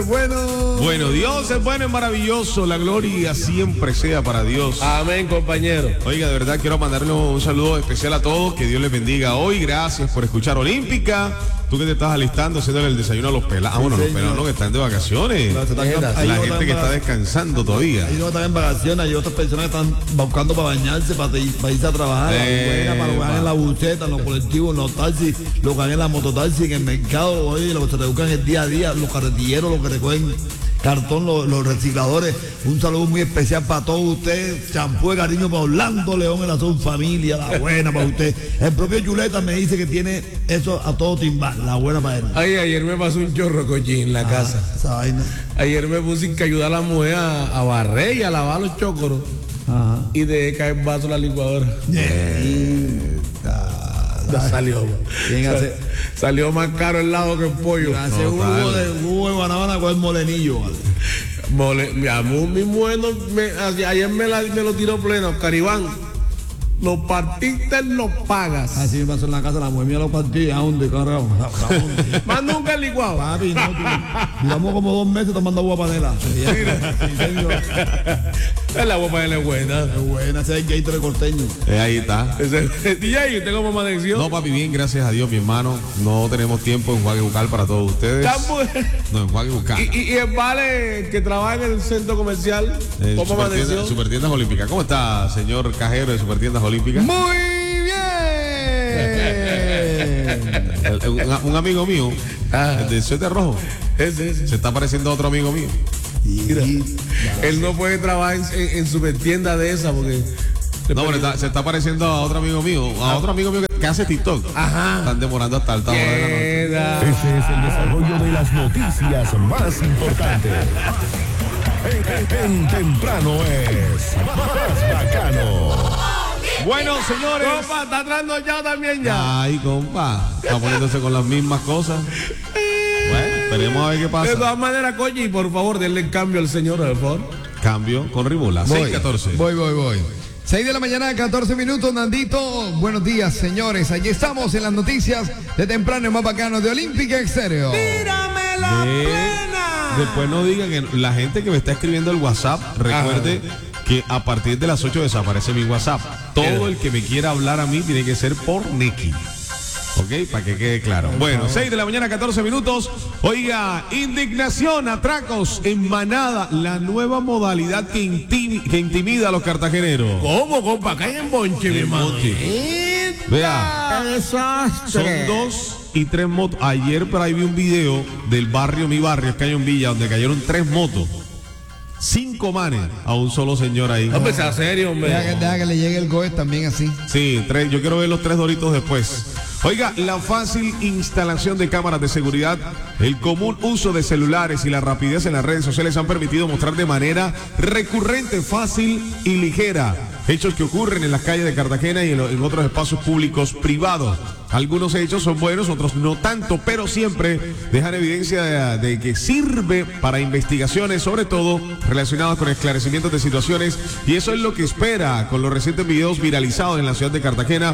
es bueno. Bueno, Dios es bueno, es maravilloso. La gloria siempre sea para Dios. Amén, compañero. Oiga, de verdad quiero mandarle un saludo especial a todos. Que Dios les bendiga hoy. Gracias por escuchar Olímpica. Tú que te estás alistando, haciéndole el desayuno a los pelados. Bueno, los pelados no, que están de vacaciones. La gente que está descansando todavía. Hay no están en vacaciones, hay otras personas que están buscando para bañarse, para irse a trabajar, para lo que hagan en la buceta, en los colectivos, en los taxis, lo que hagan en la mototaxi, en el mercado, oye, lo que se te buscan el día a día, los carretilleros, los que recogen cartón, los recicladores. Un saludo muy especial para todos ustedes. Champú de cariño para Orlando León, en la Son Familia, la buena para usted. El propio Chuleta me dice que tiene eso a todo timbar, la buena para él. Ay, ayer me pasó un chorro cochín en la casa. Esa vaina. Ayer me puse que ayudar a la mujer a barrer y a lavar los chócoros. Ajá. Y dejé caer vaso en la licuadora. Salió más caro el lado que el pollo. Hace jugo de guanábana con el molenillo, ¿vale? Mi mujer ayer me lo tiró pleno, Caribán. Lo partiste, lo pagas. Así me pasó en la casa, la mujer mía lo partí. ¿A dónde, carajo? Más nunca el licuado. Papi, no, duramos como 2 meses tomando agua panela. La agua panela es buena. Es buena, ese es el gator de Corteño. Ahí está. DJ, ¿usted cómo amaneció? No, papi, bien, gracias a Dios, mi hermano. No tenemos tiempo en Juague Bucal para todos ustedes. No, en Juague Bucal. ¿Y el vale que trabaja en el centro comercial? ¿Cómo amaneció? Supertiendas Olímpicas. ¿Cómo está, señor cajero de Supertiendas Olímpicas? Muy bien. Un amigo mío, el de suéter rojo, Ese. se está pareciendo a otro amigo mío. Mira, él no puede trabajar en supertienda de esa porque... No, pero se está pareciendo a otro amigo mío, que hace TikTok. Ajá. Están demorando hasta alta hora de la noche. Ese es el desarrollo de las noticias más importantes. En temprano es más bacano. Bueno, señores. Compa, está trasnochado también ya. Ay, compa. Está poniéndose con las mismas cosas. Bueno, esperemos a ver qué pasa. De todas maneras, coño, y por favor, denle cambio al señor, por favor. Cambio con Ribula. 6:14. Voy. 6 de la mañana, 14 minutos, Nandito. Buenos días, señores. Allí estamos en las noticias de temprano más bacano de Olímpica Exterior. ¡Tírame la plena! Después no digan que la gente que me está escribiendo el WhatsApp, recuerde que a partir de las 8 desaparece mi WhatsApp. Todo el que me quiera hablar a mí tiene que ser por Neki. ¿Ok? Para que quede claro. Bueno, 6 de la mañana, 14 minutos. Oiga, indignación, atracos en manada. La nueva modalidad que intimida a los cartageneros. ¿Cómo, compa? Cae en bonche, mi hermano. Vea, son 2 y 3 motos. Ayer por ahí vi un video del barrio, mi barrio, Cayo en Villa, donde cayeron 3 motos. 5 manes a un solo señor ahí. Hombre, sea serio, hombre. Deja que le llegue el GOE también así. Sí, 3. Yo quiero ver los 3 doritos después. Oiga, la fácil instalación de cámaras de seguridad, el común uso de celulares y la rapidez en las redes sociales han permitido mostrar de manera recurrente, fácil y ligera hechos que ocurren en las calles de Cartagena y en otros espacios públicos privados. Algunos hechos son buenos, otros no tanto, pero siempre dejan evidencia de que sirve para investigaciones, sobre todo relacionadas con esclarecimientos de situaciones, y eso es lo que espera con los recientes videos viralizados en la ciudad de Cartagena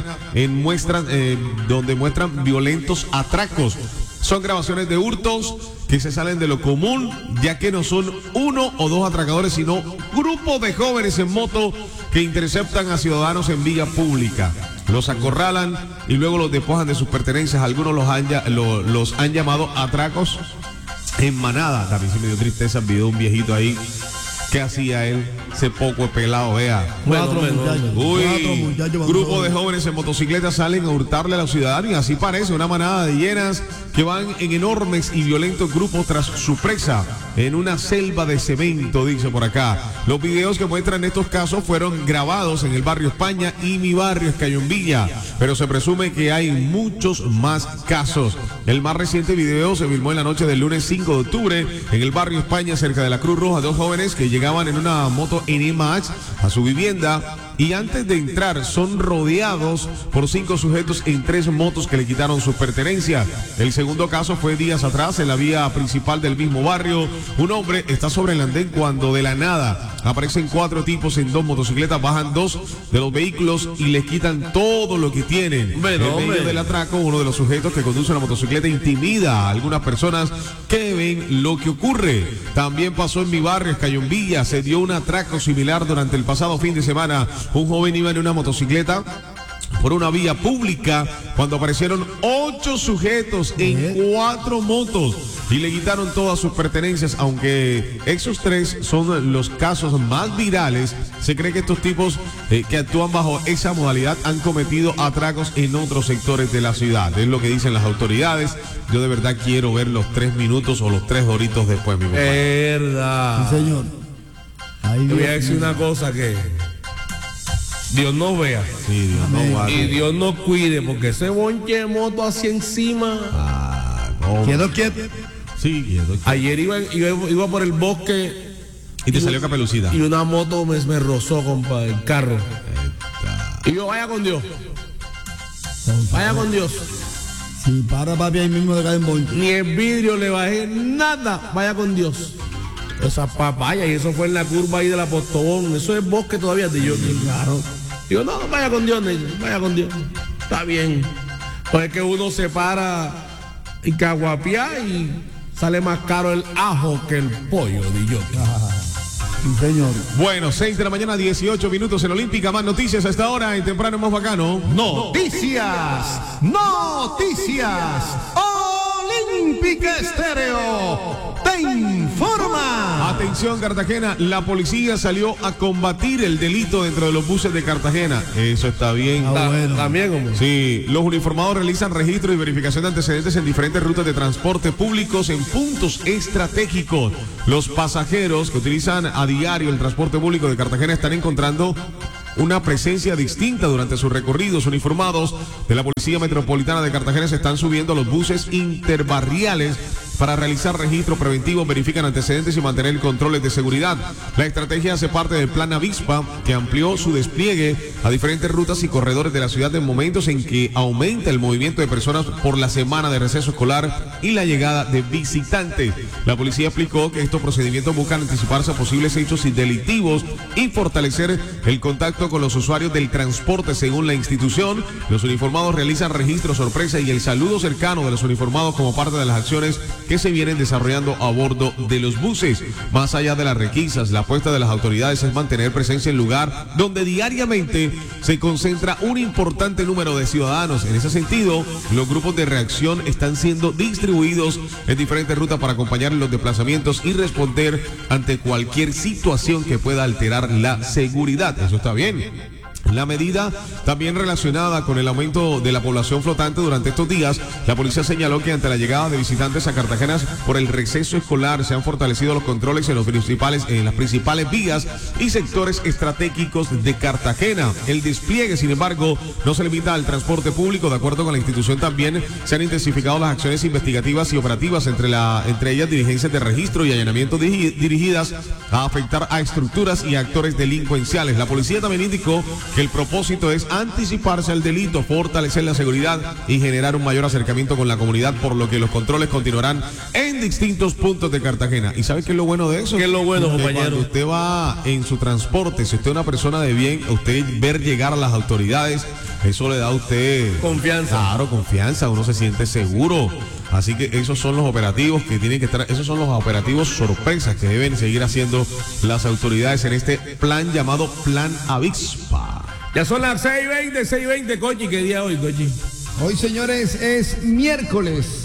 donde muestran violentos atracos. Son grabaciones de hurtos que se salen de lo común, ya que no son 1 o 2 atracadores, sino grupos de jóvenes en moto que interceptan a ciudadanos en vía pública. Los acorralan y luego los despojan de sus pertenencias. Algunos los han llamado atracos en manada. También se me dio tristeza el video de un viejito ahí. ¿Qué hacía él? Ese poco pelado, vea. Cuatro muchachos. Grupo de jóvenes en motocicletas salen a hurtarle a los ciudadanos y así parece una manada de hienas que van en enormes y violentos grupos tras su presa en una selva de cemento, dice por acá. Los videos que muestran estos casos fueron grabados en el barrio España y mi barrio es Cayo en Villa, pero se presume que hay muchos más casos. El más reciente video se filmó en la noche del lunes 5 de octubre en el barrio España, cerca de la Cruz Roja. 2 jóvenes que llegaban en una moto NMAX a su vivienda y antes de entrar son rodeados por 5 sujetos en 3 motos que le quitaron sus pertenencias. El segundo caso fue días atrás en la vía principal del mismo barrio. Un hombre está sobre el andén cuando de la nada aparecen 4 tipos en 2 motocicletas, bajan 2 de los vehículos y les quitan todo lo que tienen. En medio del atraco, uno de los sujetos que conduce una motocicleta intimida a algunas personas que ven lo que ocurre. También pasó en mi barrio, Escayombilla, se dio un atraco similar durante el pasado fin de semana. Un joven iba en una motocicleta por una vía pública cuando aparecieron 8 sujetos en 4 motos y le quitaron todas sus pertenencias. Aunque esos 3 son los casos más virales, se cree que estos tipos que actúan bajo esa modalidad han cometido atracos en otros sectores de la ciudad. Es lo que dicen las autoridades. Yo de verdad quiero ver los 3 minutos o los 3 doritos después, mi papá. Verdad. Sí, señor. Ahí Te voy a decir una cosa que Dios no vea. Sí, Dios no guarde. Y Dios no cuide, porque ese bonche de moto hacia encima. No. quieto, quieto. Sí, quieto. Ayer iba por el bosque Y te salió capelucida. y una moto me rozó, compa, el carro. Y yo, vaya con Dios. Vaya con Dios. Si para, papi, ahí mismo te cae en bonche. Ni el vidrio le bajé, nada. Vaya con Dios. Esa papaya, y eso fue en la curva ahí del Apostobón. Eso es bosque todavía de yo. Claro. Digo, no, vaya con Dios, Ney, vaya con Dios. Está bien. Pues es que uno se para y caguapia y sale más caro el ajo que el pollo de yo. Sí, señor. Bueno, 6 de la mañana, 18 minutos en Olímpica. Más noticias a esta hora en Temprano Más Bacano. Noticias, noticias. Olímpica Estéreo te informa. Atención, Cartagena, la policía salió a combatir el delito dentro de los buses de Cartagena. Eso está bien. También, como. Sí, los uniformados realizan registro y verificación de antecedentes en diferentes rutas de transporte públicos en puntos estratégicos. Los pasajeros que utilizan a diario el transporte público de Cartagena están encontrando una presencia distinta durante sus recorridos. Uniformados de la Policía Metropolitana de Cartagena se están subiendo a los buses interbarriales para realizar registro preventivo, verifican antecedentes y mantener controles de seguridad. La estrategia hace parte del Plan Avispa, que amplió su despliegue a diferentes rutas y corredores de la ciudad en momentos en que aumenta el movimiento de personas por la semana de receso escolar y la llegada de visitantes. La policía explicó que estos procedimientos buscan anticiparse a posibles hechos delictivos y fortalecer el contacto con los usuarios del transporte. Según la institución, los uniformados realizan registro sorpresa y el saludo cercano de los uniformados como parte de las acciones que se vienen desarrollando a bordo de los buses. Más allá de las requisas, la apuesta de las autoridades es mantener presencia en lugar donde diariamente se concentra un importante número de ciudadanos. En ese sentido, los grupos de reacción están siendo distribuidos en diferentes rutas para acompañar los desplazamientos y responder ante cualquier situación que pueda alterar la seguridad. Eso está bien. La medida también relacionada con el aumento de la población flotante durante estos días. La policía señaló que ante la llegada de visitantes a Cartagena por el receso escolar se han fortalecido los controles en las principales vías y sectores estratégicos de Cartagena. El despliegue, sin embargo, no se limita al transporte público. De acuerdo con la institución, también se han intensificado las acciones investigativas y operativas, entre ellas diligencias de registro y allanamiento dirigidas a afectar a estructuras y actores delincuenciales. La policía también indicó que el propósito es anticiparse al delito, fortalecer la seguridad y generar un mayor acercamiento con la comunidad, por lo que los controles continuarán en distintos puntos de Cartagena. ¿Y sabes qué es lo bueno de eso? ¿Qué es lo bueno, Que compañero? cuando usted va en su transporte, si usted es una persona de bien, usted ver llegar a las autoridades, eso le da a usted Confianza. Claro, confianza, uno se siente seguro. Así que esos son los operativos que tienen que estar, esos son los operativos sorpresas que deben seguir haciendo las autoridades en este plan llamado Plan Avispa. Ya son las 6:20, Cochi. ¿Qué día hoy, Cochi? Hoy, señores, es miércoles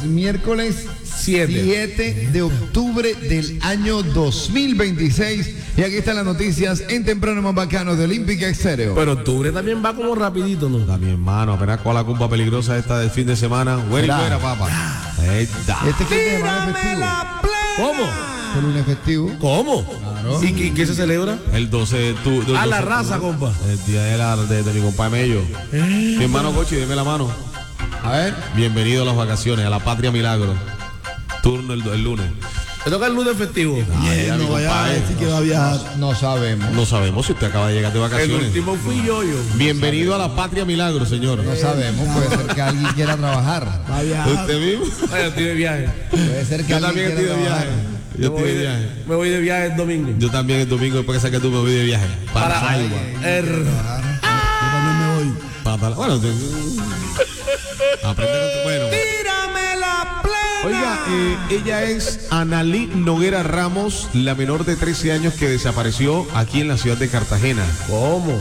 7 de octubre del año 2026. Y aquí están las noticias en Temprano Más Bacano de Olímpica Estéreo. Pero octubre también va como rapidito, ¿no? También, hermano, apenas con la cumpa peligrosa esta del fin de semana. Buena y Mira. buena, papá. Esta. Este fin de semana es festivo. ¿Cómo? Con un festivo. ¿Cómo? Claro. ¿Y qué se celebra? El 12 de octubre. A la raza, compa. El día de mi compa Mello. Mi hermano Cochi, deme la mano. A ver. Bienvenido a las vacaciones, a la Patria Milagro. Turno el lunes. Me toca el lunes festivo. Bien, no vaya a decir que va a viajar. No sabemos. No sabemos si usted acaba de llegar de El vacaciones. último fui yo. Bienvenido a la Patria Milagro, señor. No sabemos. Puede ser que alguien quiera trabajar. Va a viajar. ¿Usted mismo? Vaya, estoy de viaje. Puede ser que Yo alguien también estoy quiera de viaje. trabajar. Yo estoy de viaje. Me voy de viaje el domingo. Yo también el domingo, después que saque tú me voy de viaje. Para Jaiba. Yo también me voy. Bueno, aprende con bueno. ¡Tírame la plena! Oiga, ella es Analí Noguera Ramos, la menor de 13 años que desapareció aquí en la ciudad de Cartagena. ¿Cómo?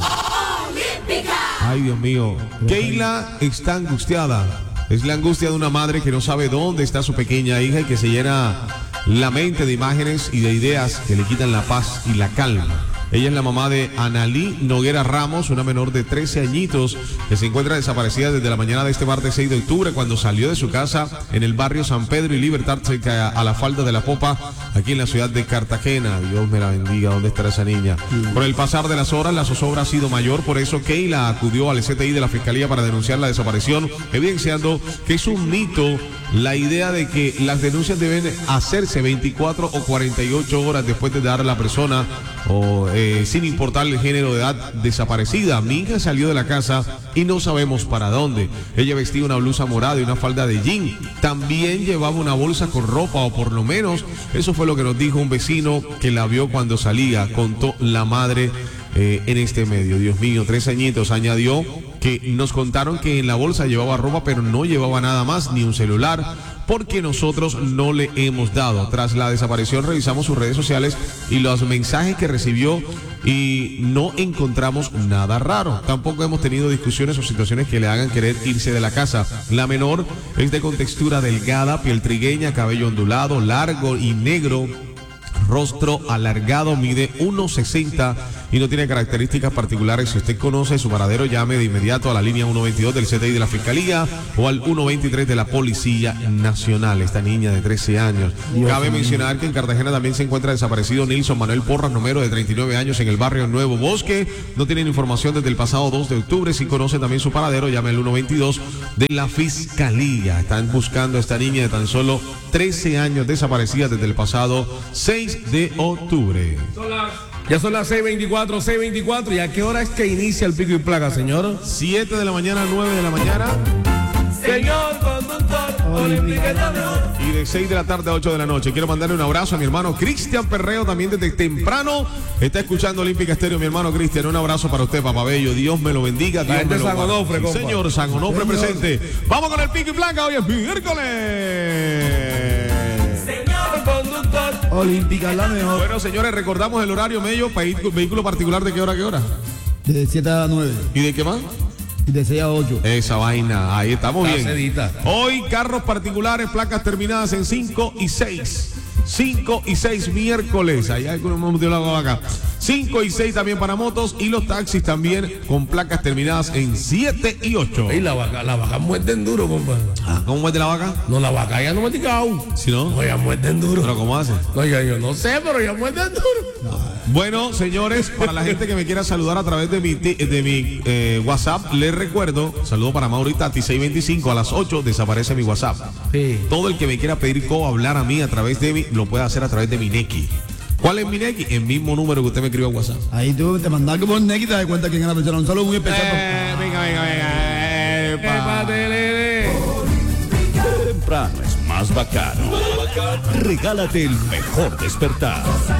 Ay, Dios mío. Keila está angustiada. Es la angustia de una madre que no sabe dónde está su pequeña hija y que se llena la mente de imágenes y de ideas que le quitan la paz y la calma. Ella es la mamá de Analí Noguera Ramos, una menor de 13 añitos que se encuentra desaparecida desde la mañana de este martes 6 de octubre cuando salió de su casa en el barrio San Pedro y Libertad cerca a la falda de la Popa aquí en la ciudad de Cartagena. Dios me la bendiga, ¿dónde estará esa niña? Por el pasar de las horas la zozobra ha sido mayor, por eso Keila acudió al CTI de la Fiscalía para denunciar la desaparición, evidenciando que es un mito la idea de que las denuncias deben hacerse 24 o 48 horas después de dar a la persona o sin importar el género de edad desaparecida. Mi hija salió de la casa y no sabemos para dónde. Ella vestía una blusa morada y una falda de jean. También llevaba una bolsa con ropa, o por lo menos eso fue lo que nos dijo un vecino que la vio cuando salía, contó la madre en este medio. Dios mío, 3 añitos. Añadió que nos contaron que en la bolsa llevaba ropa, pero no llevaba nada más, ni un celular, porque nosotros no le hemos dado. Tras la desaparición revisamos sus redes sociales y los mensajes que recibió y no encontramos nada raro. Tampoco hemos tenido discusiones o situaciones que le hagan querer irse de la casa. La menor es de contextura delgada, piel trigueña, cabello ondulado, largo y negro, rostro alargado, mide 1.60 y no tiene características particulares. Si usted conoce su paradero, llame de inmediato a la línea 122 del CTI de la Fiscalía o al 123 de la Policía Nacional. Esta niña de 13 años. Cabe mencionar que en Cartagena también se encuentra desaparecido Nilson Manuel Porras Romero, de 39 años, en el barrio Nuevo Bosque. No tienen información desde el pasado 2 de octubre. Si conoce también su paradero, llame al 122 de la Fiscalía. Están buscando a esta niña de tan solo 13 años desaparecida desde el pasado 6 de octubre. Ya son las 6:24. ¿Y a qué hora es que inicia el pico y placa, señor? 7 de la mañana, 9 de la mañana. Señor conductor, Olímpica está mejor. Y de 6 de la tarde a 8 de la noche. Quiero mandarle un abrazo a mi hermano Cristian Perreo, también desde temprano. Está escuchando Olímpica Estéreo, mi hermano Cristian. Un abrazo para usted, papá bello. Dios me lo bendiga. Dios me lo San guarde. Onofre, Sí, compa. señor, San Onofre presente. Vamos con el pico y placa. Hoy es miércoles. Señor conductor. Olímpica es la mejor. Bueno, señores, recordamos el horario medio para ir vehículo particular. ¿De qué hora a qué hora? De 7 a 9 ¿Y de qué más? y de 6 a 8. Esa vaina, ahí estamos Está bien. sedita. Hoy carros particulares, placas terminadas en 5 y 6. 5 y 6 miércoles. Ahí hay algunos de la vaca. 5 y 6 también para motos y los taxis también con placas terminadas en 7 y 8. Y la vaca muerden duro, compa. ¿Cómo muerde la vaca? No, la vaca ya no muerde cao. Si no, No, ya muerden duro. pero ¿cómo hace? No, yo no sé, pero ya muerden duro. Bueno, señores, para la gente que me quiera saludar a través de mi WhatsApp, les recuerdo, saludo para Mauro y Tati, 625 a las 8, desaparece mi WhatsApp. Sí. Todo el que me quiera pedir cómo hablar a mí a través de mí, lo puede hacer a través de mi Neki. ¿Cuál es mi Neki? El mismo número que usted me escribió en WhatsApp. Ahí tú te mandas que por Neki y te das cuenta quién es la persona. Un saludo muy especial. Venga. Temprano es más bacano. Regálate el mejor despertar.